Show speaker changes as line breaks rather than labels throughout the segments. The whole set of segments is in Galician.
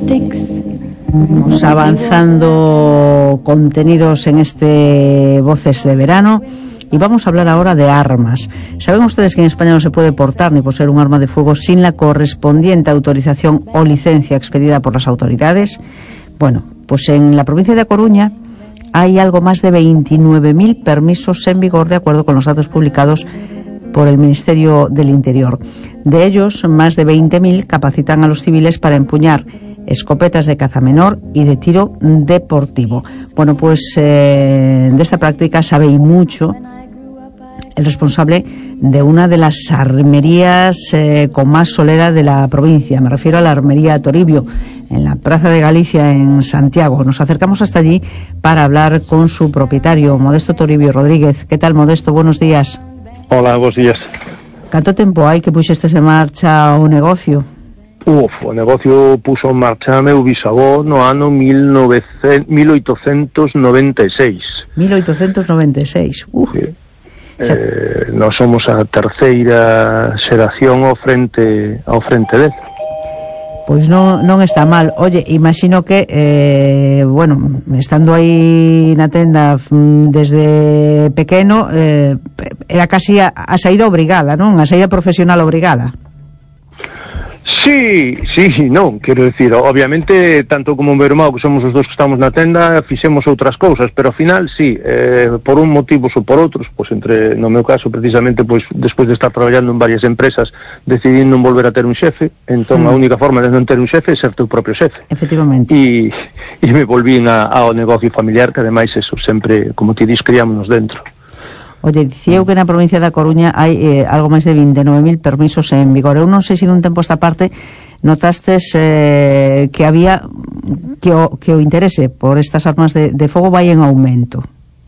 Vamos avanzando contenidos en este Voces de Verano y vamos a hablar ahora de armas. ¿Saben ustedes que en España no se puede portar ni poseer un arma de fuego sin la correspondiente autorización o licencia expedida por las autoridades? Bueno, pues en la provincia de A Coruña hay algo más de 29.000 permisos en vigor, de acuerdo con los datos publicados por el Ministerio del Interior. De ellos, más de 20.000 capacitan a los civiles para empuñar escopetas de caza menor y de tiro deportivo. Bueno, pues de esta práctica sabe y mucho el responsable de una de las armerías con más solera de la provincia. Me refiero a la armería Toribio, en la Plaza de Galicia, en Santiago. Nos acercamos hasta allí para hablar con su propietario, Modesto Toribio Rodríguez. ¿Qué tal, Modesto? Buenos días.
Hola, buenos días.
Canto tempo hai que puxestes en marcha o negocio?
O negocio puso en marcha meu bisavó no ano 1896.
1896.
Sí. Nós somos a terceira xeración ao frente del.
Pois non está mal. Oye, imagino que bueno, estando aí na tenda desde pequeno, era casi a saída obrigada, non? A saída profesional obrigada.
Sí, non, quero decir, obviamente, tanto como o meu irmão, que somos os dos que estamos na tenda, fixemos outras cousas, pero ao final, sí, por un motivo ou por outros, pois no meu caso, precisamente, pois, despois de estar traballando en varias empresas, decidí non volver a ter un xefe, entón a única forma de non ter un xefe é ser teu propio xefe.
Efectivamente.
E me volvín ao negocio familiar, que ademais, eso, sempre, como ti dis, criámonos dentro.
Oye, dicía eu que na provincia da Coruña hai algo máis de 29.000 permisos en vigor. Eu non sei se dun tempo esta parte notastes que había que o interese por estas armas de fogo vai en aumento.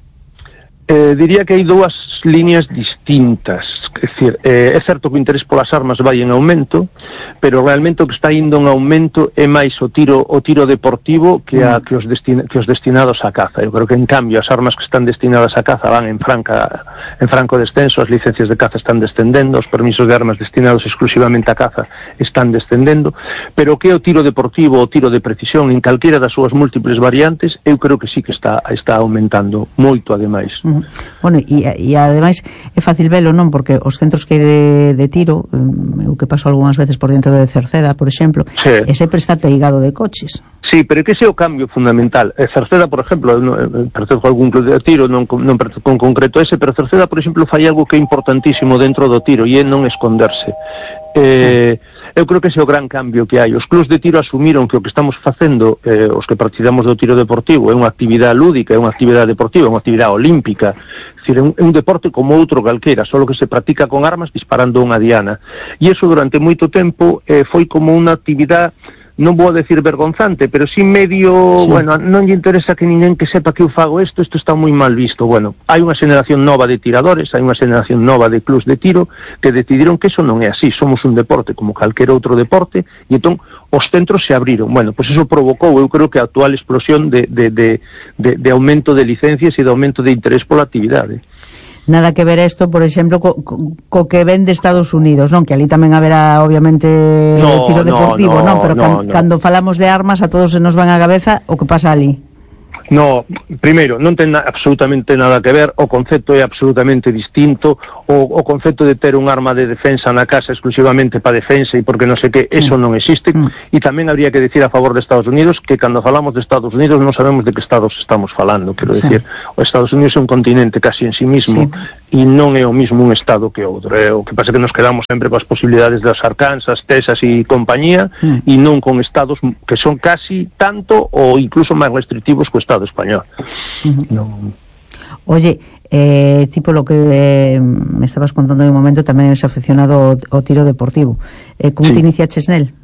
Diría que hai dúas líneas distintas. É dicir, é certo que o interés polas armas vai en aumento, pero realmente o que está indo en aumento é máis o tiro deportivo que os destinados á caza. Eu creo que, en cambio, as armas que están destinadas á caza van en franco descenso, as licencias de caza están descendendo, os permisos de armas destinados exclusivamente á caza están descendendo, pero o que é o tiro deportivo, o tiro de precisión, en calquera das súas múltiples variantes, eu creo que sí que está aumentando moito, ademais.
Bueno, e ademais é fácil velo, non? Porque os centros que hai de tiro, o que paso algunhas veces por dentro de Cerceda, por exemplo,
sí,
sempre está teigado de coches.
Sí, pero que ese é o cambio fundamental. Cerceda, por exemplo, pertenzo a algún club de tiro, non pertenzo con concreto ese, pero Cerceda, por exemplo, fai algo que é importantísimo dentro do tiro, e é non esconderse. Eu creo que ese é o gran cambio que hai. Os clubs de tiro asumiron que o que estamos facendo, os que practicamos do tiro deportivo, é unha actividade lúdica, é unha actividade deportiva, é unha actividade olímpica. É dicir, é un deporte como outro calquera, só que se practica con armas disparando unha diana. E iso durante moito tempo foi como unha actividade, non vou a decir vergonzante, pero sí medio, sí. Bueno, non lle interesa que ninguén que sepa que eu fago isto está moi mal visto. Bueno, hai unha xeneración nova de tiradores, hai unha xeneración nova de clubs de tiro que decidiron que eso non é así, somos un deporte como calquer outro deporte, e entón os centros se abriron. Bueno, pois eso provocou, eu creo que a actual explosión de aumento de licencias e de aumento de interés pola actividade.
Nada que ver isto, por exemplo, co que ven de Estados Unidos, non? Que ali tamén haberá, obviamente, tiro deportivo, non? Pero cando falamos de armas, a todos se nos van á cabeza o que pasa ali.
No, primeiro, non ten absolutamente nada que ver, o concepto é absolutamente distinto, o concepto de ter un arma de defensa na casa exclusivamente para defensa e porque non sei que, eso non existe, e tamén habría que decir a favor de Estados Unidos que cando falamos de Estados Unidos non sabemos de que estados estamos falando, quero decir, os Estados Unidos é un continente casi en sí mismo, e non é o mismo un estado que outro, o que pasa que nos quedamos sempre coas posibilidades das Arkansas, Texas e compañía, e non con estados que son casi tanto ou incluso máis restrictivos que o Estado español. No.
Oye, tipo lo que me estabas contando en un momento, tamén eres aficionado ao tiro deportivo. Como te iniciaches nel?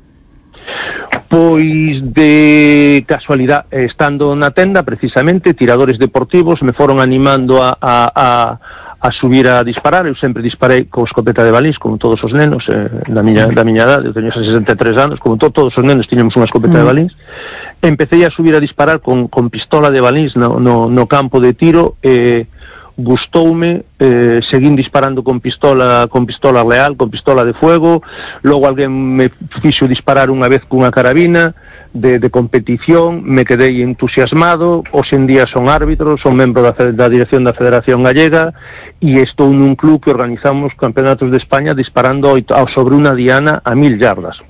Pois de casualidade, estando na tenda, precisamente, tiradores deportivos me foron animando a subir a disparar. Eu sempre disparei con escopeta de balís, como todos os nenos, da miña idade. Eu teño 63 anos, como todos os nenos tiñamos unha escopeta de balís. Empecé a subir a disparar con pistola de balís no campo de tiro. gustoume, seguín disparando con pistola real, con pistola de fuego, logo alguén me fixo disparar unha vez cunha carabina de competición, me quedei entusiasmado, hoxe en día son árbitro, son membro da dirección da Federación Gallega e estou nun club que organizamos campeonatos de España disparando sobre unha diana a 1000 yardas,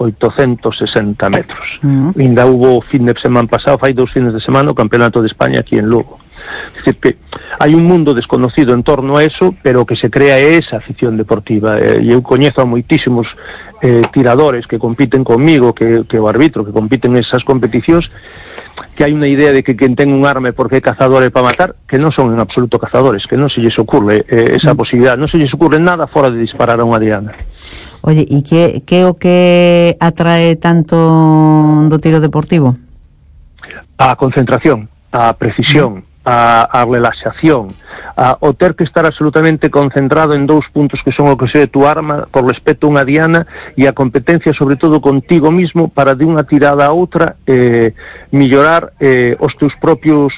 860 metros. Ainda hubo fin de semana pasado, fai 2 fines de semana, o campeonato de España aquí en Lugo. Es decir, que hai un mundo desconocido en torno a eso, pero que se crea esa afición deportiva. Eu coñezo a moitísimos tiradores que compiten conmigo, que o arbitro, que compiten en esas competicións, que hai unha idea de que quen ten un arma porque é cazador é para matar, que non son en absoluto cazadores, que non se lles ocurre esa posibilidad, non se lles ocurre nada fora de disparar a unha diana.
Oye, e que o que atrae tanto do tiro deportivo?
A concentración, a precisión, a relaxación, o ter que estar absolutamente concentrado en 2 puntos que son o que se tu arma por respecto a unha diana, e a competencia sobre todo contigo mismo para de unha tirada a outra mellorar os teus propios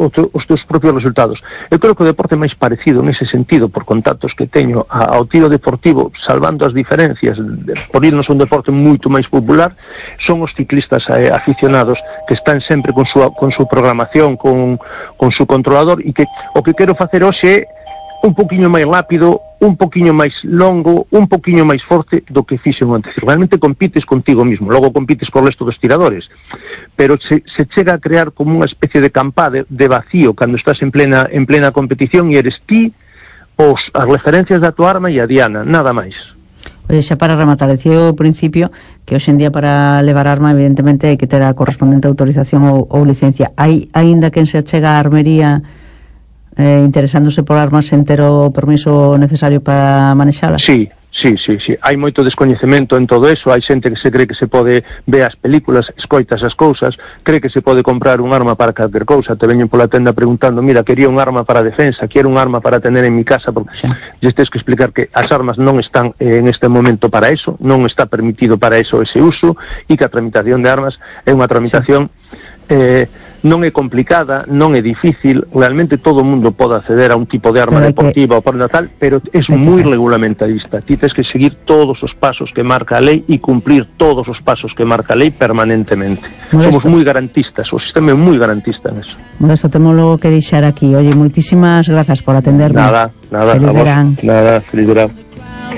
resultados. Eu creo que o deporte máis parecido nese sentido, por contactos que teño ao tiro deportivo, salvando as diferencias, por irnos a un deporte moito máis popular, son os ciclistas aficionados que están sempre con súa programación, con su controlador, e que o que quero facer hoxe é un poquinho máis rápido, un poquinho máis longo, un poquinho máis forte do que fixen antes. Realmente compites contigo mismo, logo compites co resto dos tiradores, pero se chega a crear como unha especie de campá de vacío cando estás en plena competición e eres ti as referencias da tua arma e a diana, nada máis.
Oye, xa para rematar, decía ao principio que hoxe en día para levar arma evidentemente hai que ter a correspondente autorización ou licencia. Hai aínda quen se achega a armería interesándose por armas sen ter o permiso necesario para manexalas?
Sí. Hai moito descoñecemento en todo eso. Hai xente que se cree que se pode ver as películas, escoitas as cousas, cree que se pode comprar un arma para calquer cousa. Te veñen pola tenda preguntando, mira, quería un arma para defensa, quero un arma para tener en mi casa, porque lles tens que explicar que as armas non están en este momento para eso, non está permitido para eso ese uso, e que a tramitación de armas é unha tramitación non é complicada, non é difícil, realmente todo o mundo pode acceder a un tipo de arma deportiva ou por natal, pero é moi regulamentarista. Ti tens que seguir todos os pasos que marca a lei e cumplir todos os pasos que marca a lei permanentemente. Somos moi garantistas, o sistema é moi garantista en eso.
Modesto, temos que deixar aquí. Oye, moitísimas grazas por atenderme.
Nada, feliz verán.